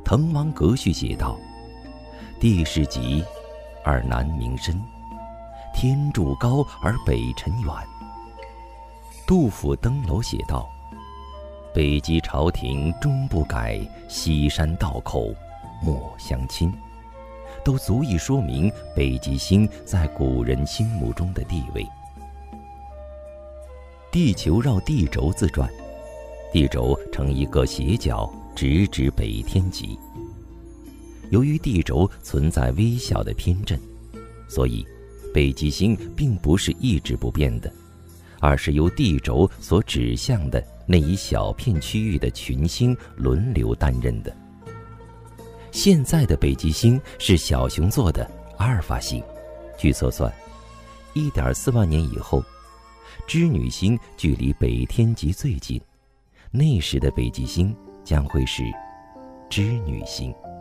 滕王阁序写道：地势极，而南溟深，天柱高而北辰远。杜甫登楼写道：北极朝廷终不改，西山道口莫相侵，都足以说明北极星在古人心目中的地位。地球绕地轴自转，地轴呈一个斜角，直指北天极。由于地轴存在微小的偏振，所以北极星并不是一直不变的，而是由地轴所指向的那一小片区域的群星轮流担任的。现在的北极星是小熊座的阿尔法星，据测算1.4万年以后，织女星距离北天极最近，那时的北极星将会是织女星。